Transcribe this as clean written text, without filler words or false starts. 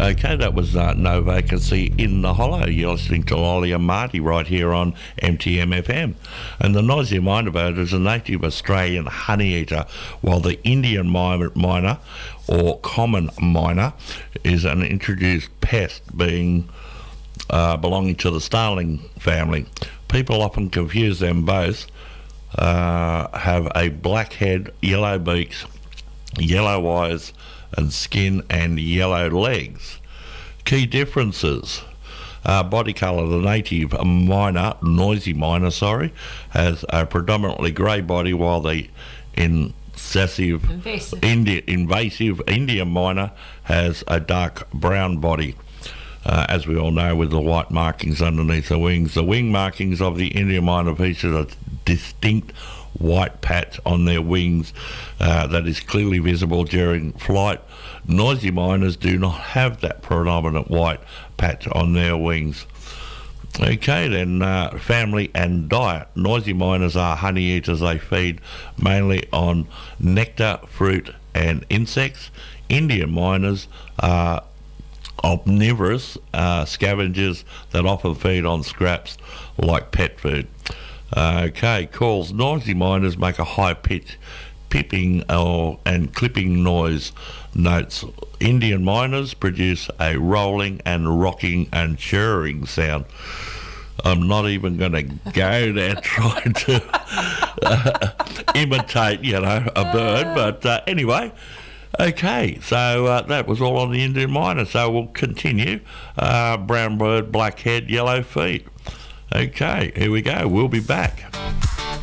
Okay, that was No Vacancy in the Hollow. You're listening to Lolly and Marty right here on MTM FM. And the noisy miner bird is a native Australian honey eater, while the Indian miner, or common miner, is an introduced pest belonging to the starling family. People often confuse them both. Have a black head, yellow beaks, yellow eyes and skin, and yellow legs. Key differences: body colour. The native noisy miner, has a predominantly grey body, while the invasive Indian miner has a dark brown body. As we all know, with the white markings underneath the wings. The wing markings of the Indian miner features a distinct white patch on their wings that is clearly visible during flight. Noisy miners do not have that predominant white patch on their wings. Okay, then family and diet. Noisy miners are honey eaters. They feed mainly on nectar, fruit and insects. Indian miners are omnivorous scavengers that often feed on scraps like pet food. Okay, calls. Noisy miners make a high-pitched pipping and clipping noise. Notes: Indian miners produce a rolling and rocking and chirring sound. I'm not even going to go there trying to imitate, a bird, but anyway. Okay, so that was all on the Indian miner. So we'll continue. Brown bird, black head, yellow feet. Okay, here we go. We'll be back.